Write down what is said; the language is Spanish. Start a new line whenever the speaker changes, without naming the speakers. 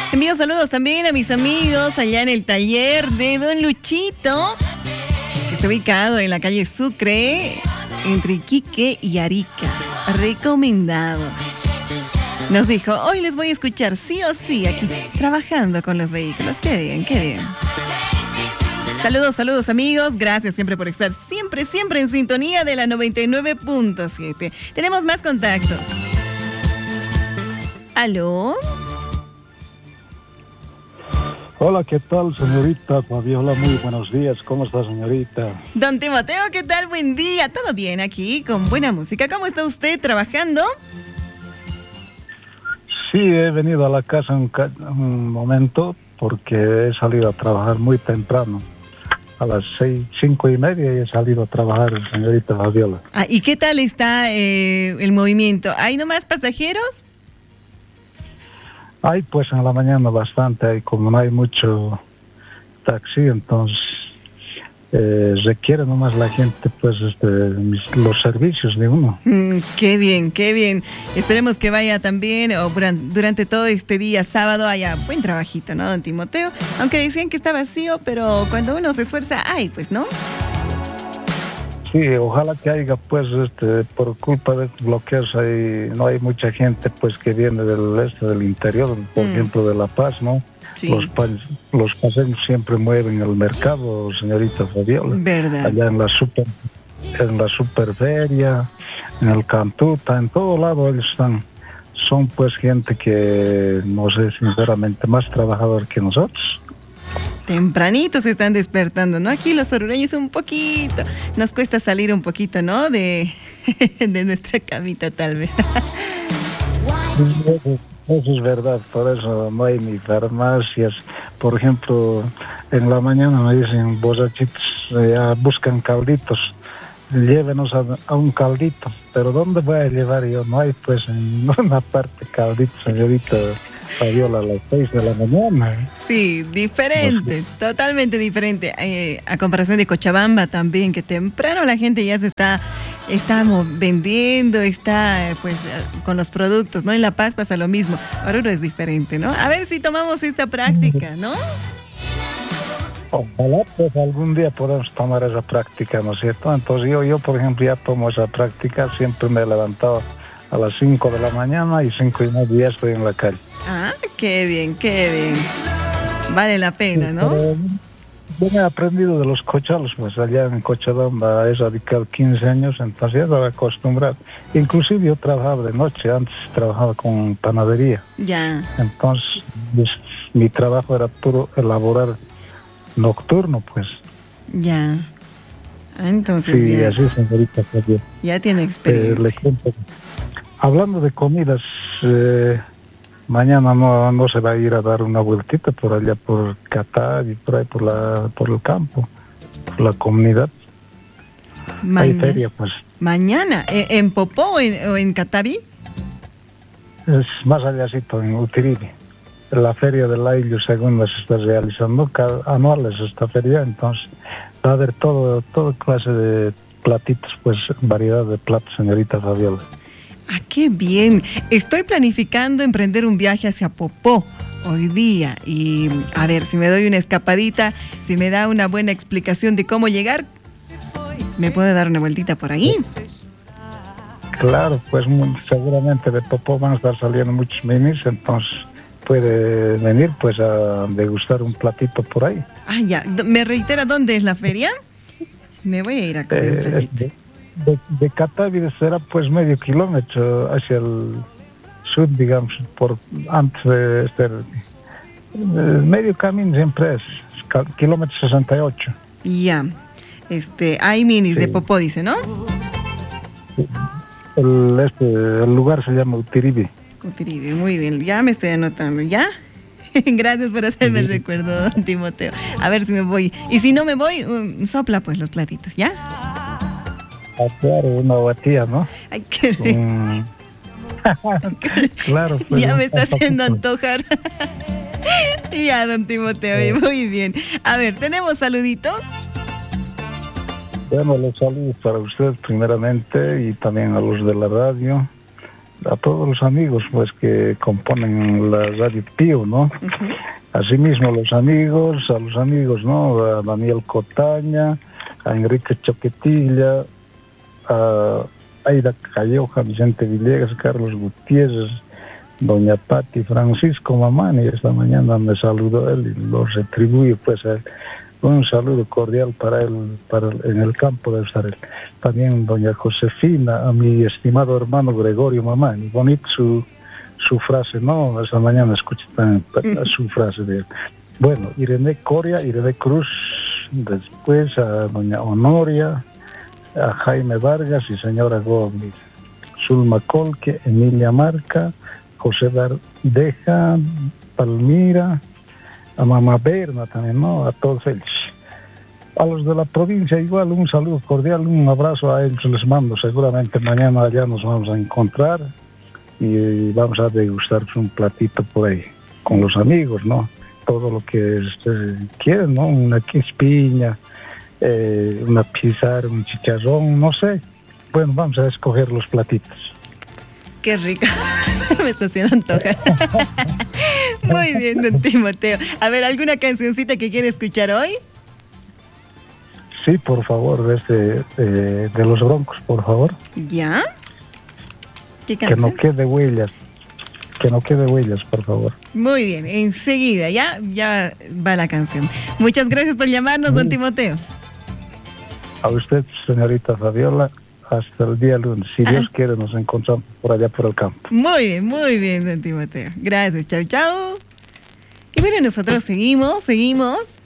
Envío saludos también a mis amigos allá en el taller de Don Luchito, que está ubicado en la calle Sucre, entre Iquique y Arica. Recomendado. Nos dijo, hoy les voy a escuchar sí o sí aquí, trabajando con los vehículos. Qué bien, qué bien. Saludos amigos, gracias siempre por estar siempre en sintonía de la 99.7. Tenemos más contactos. ¿Aló?
Hola, ¿qué tal, señorita Fabiola? Muy buenos días. ¿Cómo está, señorita?
Don Timoteo, ¿qué tal? Buen día. ¿Todo bien aquí? Con buena música. ¿Cómo está usted trabajando?
Sí, he venido a la casa un momento porque he salido a trabajar muy temprano. A las 5:30 y he salido a trabajar, señorita Fabiola.
Ah, ¿y qué tal está el movimiento? ¿Hay nomás pasajeros?
Hay pues en la mañana bastante, como no hay mucho taxi, entonces requiere nomás la gente pues los servicios de uno.
Qué bien, qué bien. Esperemos que vaya también o durante todo este día sábado haya buen trabajito, ¿no, don Timoteo? Aunque decían que está vacío, pero cuando uno se esfuerza, hay, pues, ¿no?
Sí, ojalá que haya pues por culpa de bloqueos no hay mucha gente pues que viene del interior, por ejemplo de La Paz, ¿no? Sí. Los paseños siempre mueven el mercado, señorita Fabiola.
¿Verdad?
Allá en la superferia, en el Cantuta, en todo lado ellos están. Son pues gente que, no sé, sinceramente, más trabajador que nosotros.
Tempranito se están despertando, ¿no? Aquí los orureños un poquito, nos cuesta salir un poquito, ¿no? De nuestra camita tal vez.
Eso es verdad, por eso no hay ni farmacias. Por ejemplo, en la mañana me dicen, borrachitos, ya buscan calditos, llévenos a un caldito. Pero ¿dónde voy a llevar yo? No hay pues en una parte caldito, señorita Fabiola, a las 6 de la mañana.
Sí, diferente, totalmente diferente. A comparación de Cochabamba también, que temprano la gente ya se está vendiendo, está pues con los productos, ¿no? En La Paz pasa lo mismo. Oruro es diferente, ¿no? A ver si tomamos esta práctica, ¿no?
Ojalá pues algún día podamos tomar esa práctica, ¿no es cierto? Entonces yo por ejemplo ya tomo esa práctica, siempre me he levantado a las 5 de la mañana y 5:30 ya estoy en la calle.
Ah, qué bien, qué bien. Vale la pena, ¿no?
Yo me he aprendido de los cochalos, pues allá en Cochabamba he radicado 15 años, entonces ya estaba acostumbrado. Inclusive yo trabajaba de noche, antes trabajaba con panadería.
Ya.
Entonces mi trabajo era puro elaborar nocturno, pues.
Ya. Entonces
sí,
ya.
Así, señorita.
Ya tiene experiencia.
Le cuento. Hablando de comidas, mañana no se va a ir a dar una vueltita por allá por Catá y por ahí por el campo, por la comunidad. Hay feria, pues.
¿Mañana? ¿En Popó o en Cataví?
Es más allácito, en Utiribi. La feria del Ayllu segunda se está realizando, anual es esta feria, entonces va a haber toda clase de platitos, pues variedad de platos, señorita Fabiola.
¡Ah, qué bien! Estoy planificando emprender un viaje hacia Popó hoy día y a ver si me doy una escapadita, si me da una buena explicación de cómo llegar, ¿me puede dar una vueltita por ahí?
Claro, pues seguramente de Popó van a estar saliendo muchos minis, entonces puede venir pues a degustar un platito por ahí.
Ah, ya. ¿Me reitera dónde es la feria? Me voy a ir a comer un platito.
De Cataví será pues medio kilómetro hacia el sur, digamos, antes de ser medio camino siempre es kilómetro 68.
Ya, hay minis de Popó, dice, ¿no?
El lugar se llama Utiribi.
Utiribi, muy bien, ya me estoy anotando, ¿ya? Gracias por hacerme el recuerdo, don Timoteo. A ver si me voy. Y si no me voy, sopla pues los platitos, ¿ya?
Claro, una batía, ¿no?
Ay, qué rico.
Claro. Pues,
ya me está haciendo antojar. Ya, don Timoteo, muy bien. A ver, ¿tenemos saluditos?
Bueno, los saludos para usted primeramente y también a los de la radio. a todos los amigos pues que componen la Radio Pío, ¿no?
Ujú.
Asimismo a los amigos, ¿no? A Daniel Cotaña, a Enrique Choquetilla, a Aida Cayoja, Vicente Villegas, Carlos Gutiérrez, doña Patti Francisco Mamani. Esta mañana me saludó él y lo retribuye pues a él. Un saludo cordial para él, en el campo debe estar él. También doña Josefina, a mi estimado hermano Gregorio Mamani. Bonito su frase, ¿no? Esta mañana escuché su frase de él. Bueno, Irene Coria, Irene Cruz, después a doña Honoria, a Jaime Vargas y señora Gómez, Zulma Colque, Emilia Marca, José Dardeja, Palmira, a Mamá Berna también, ¿no? A todos ellos. A los de la provincia igual, un saludo cordial, un abrazo a ellos les mando. Seguramente mañana ya nos vamos a encontrar y vamos a degustar un platito por ahí con los amigos, ¿no? Todo lo que quieren, ¿no? Una quispiña, una pizarra, un chicharrón, no sé. Bueno, vamos a escoger los platitos.
Qué rico. Me está haciendo antojar. Muy bien, don Timoteo. A ver, ¿alguna cancioncita que quiere escuchar hoy?
Sí, por favor, de los Broncos, por favor.
¿Ya? ¿Qué
Que
canción?
no quede huellas, por favor.
Muy bien, enseguida, ya va la canción. Muchas gracias por llamarnos, don Timoteo.
A usted, señorita Fabiola, hasta el día lunes. Si Dios quiere, nos encontramos por allá por el campo.
Muy bien, don Timoteo. Gracias, chau, chau. Y bueno, nosotros seguimos.